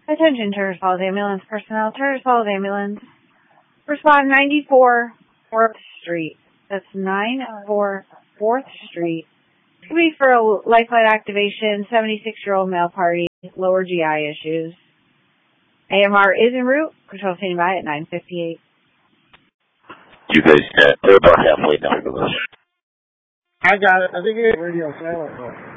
Attention, Turtles Falls Ambulance personnel. Turtles Falls Ambulance. Respond 94 4th Street. That's 94 4th Street. Could be for a lifeline activation, 76-year-old male party, lower GI issues. AMR is en route. Control standing by at 9:58. You guys, they're about halfway down the list. I got it. I think it's radio silent.